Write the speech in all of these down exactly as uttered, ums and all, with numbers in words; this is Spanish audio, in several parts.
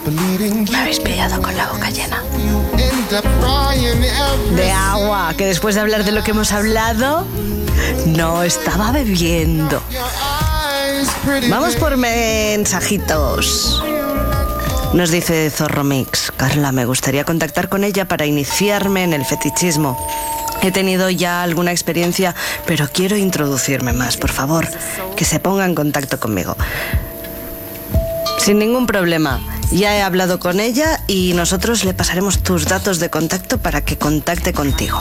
Me habéis pillado con la boca llena de agua, que después de hablar de lo que hemos hablado, no estaba bebiendo. Vamos por mensajitos. Nos dice Zorro Mix: Carla, me gustaría contactar con ella para iniciarme en el fetichismo. He tenido ya alguna experiencia, pero quiero introducirme más. Por favor, que se ponga en contacto conmigo. Sin ningún problema. Ya he hablado con ella y nosotros le pasaremos tus datos de contacto para que contacte contigo.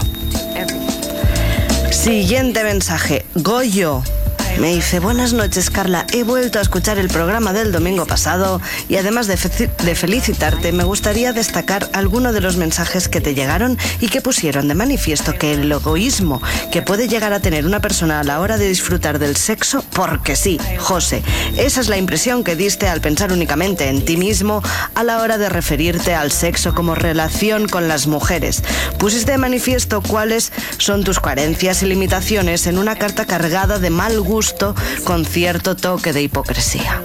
Siguiente mensaje. Goyo me dice: buenas noches, Carla, he vuelto a escuchar el programa del domingo pasado y además de, fe- de felicitarte, me gustaría destacar alguno de los mensajes que te llegaron y que pusieron de manifiesto que el egoísmo que puede llegar a tener una persona a la hora de disfrutar del sexo, porque sí, José, esa es la impresión que diste al pensar únicamente en ti mismo a la hora de referirte al sexo como relación con las mujeres. Pusiste de manifiesto cuáles son tus carencias y limitaciones en una carta cargada de mal gusto, con cierto toque de hipocresía.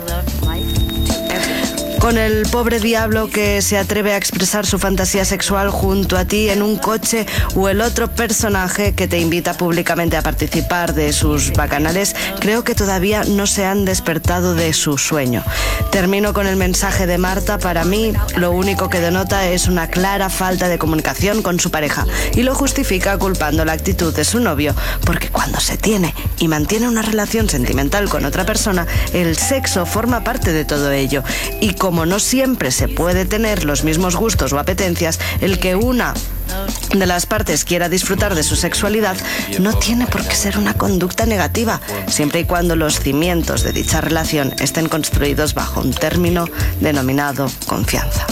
Con el pobre diablo que se atreve a expresar su fantasía sexual junto a ti en un coche, o el otro personaje que te invita públicamente a participar de sus bacanales, creo que todavía no se han despertado de su sueño. Termino con el mensaje de Marta. Para mí, lo único que denota es una clara falta de comunicación con su pareja y lo justifica culpando la actitud de su novio, porque cuando se tiene y mantiene una relación sentimental con otra persona, el sexo forma parte de todo ello, y como Como no siempre se puede tener los mismos gustos o apetencias, el que una de las partes quiera disfrutar de su sexualidad no tiene por qué ser una conducta negativa, siempre y cuando los cimientos de dicha relación estén construidos bajo un término denominado confianza.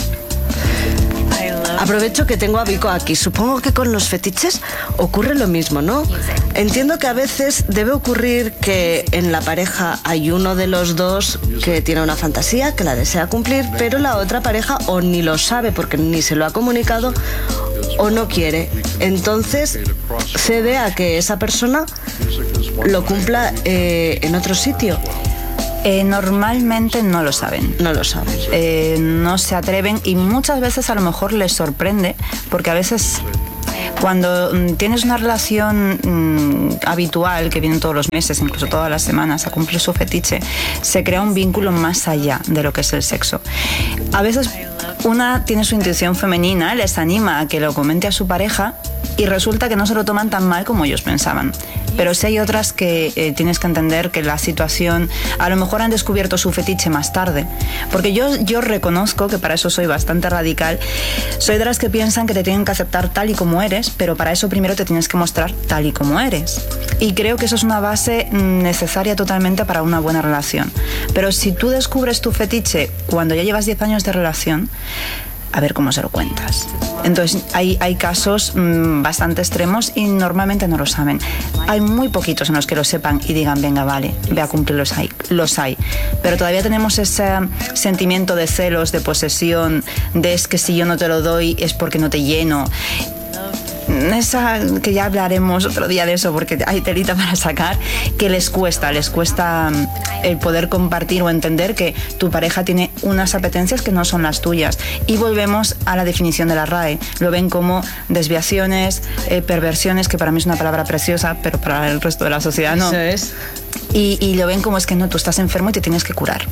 Aprovecho que tengo a Vico aquí. Supongo que con los fetiches ocurre lo mismo, ¿no? Entiendo que a veces debe ocurrir que en la pareja hay uno de los dos que tiene una fantasía, que la desea cumplir, pero la otra pareja o ni lo sabe porque ni se lo ha comunicado o no quiere. Entonces cede a que esa persona lo cumpla eh, en otro sitio. Eh, normalmente no lo saben. No lo saben. Eh, no se atreven y muchas veces a lo mejor les sorprende, porque a veces cuando mm, tienes una relación mm, habitual, que vienen todos los meses, incluso todas las semanas, a cumplir su fetiche, se crea un vínculo más allá de lo que es el sexo. A veces una tiene su intuición femenina, les anima a que lo comente a su pareja y resulta que no se lo toman tan mal como ellos pensaban. Pero sí hay otras que eh, tienes que entender que la situación, a lo mejor han descubierto su fetiche más tarde. Porque yo, yo reconozco que para eso soy bastante radical. Soy de las que piensan que te tienen que aceptar tal y como eres, pero para eso primero te tienes que mostrar tal y como eres. Y creo que eso es una base necesaria totalmente para una buena relación. Pero si tú descubres tu fetiche cuando ya llevas diez años de relación, a ver cómo se lo cuentas. Entonces hay, hay casos mmm, bastante extremos y normalmente no lo saben. Hay muy poquitos en los que lo sepan y digan, venga, vale, ve a cumplirlos, ahí. Los hay. Pero todavía tenemos ese sentimiento de celos, de posesión, de es que si yo no te lo doy es porque no te lleno. Esa, que ya hablaremos otro día de eso porque hay telita para sacar, que les cuesta, les cuesta el poder compartir o entender que tu pareja tiene unas apetencias que no son las tuyas. Y volvemos a la definición de la R A E. Lo ven como desviaciones, eh, perversiones, que para mí es una palabra preciosa, pero para el resto de la sociedad no. Eso es. Y, y lo ven como es que no, tú estás enfermo y te tienes que curar.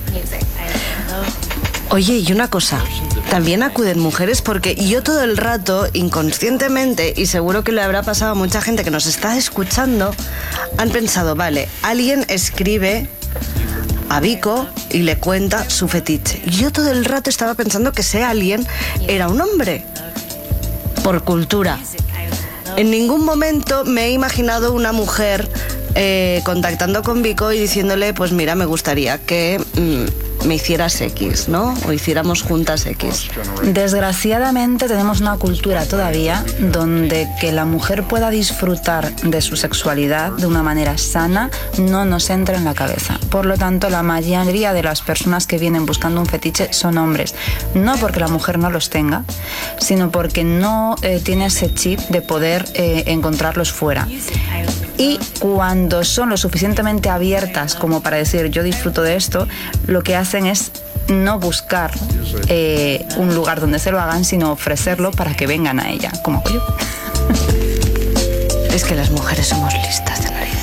Oye, y una cosa, también acuden mujeres, porque yo todo el rato, inconscientemente, y seguro que le habrá pasado a mucha gente que nos está escuchando, han pensado, vale, alguien escribe a Vico y le cuenta su fetiche. Y yo todo el rato estaba pensando que ese alguien era un hombre, por cultura. En ningún momento me he imaginado una mujer eh, contactando con Vico y diciéndole, pues mira, me gustaría que mmm, me hicieras X, ¿no? O hiciéramos juntas X. Desgraciadamente tenemos una cultura todavía donde que la mujer pueda disfrutar de su sexualidad de una manera sana no nos entra en la cabeza. Por lo tanto, la mayoría de las personas que vienen buscando un fetiche son hombres. No porque la mujer no los tenga, sino porque no eh, tiene ese chip de poder eh, encontrarlos fuera. Y cuando son lo suficientemente abiertas como para decir yo disfruto de esto, lo que hacen es no buscar eh, un lugar donde se lo hagan, sino ofrecerlo para que vengan a ella, como yo. Es que las mujeres somos listas de nariz.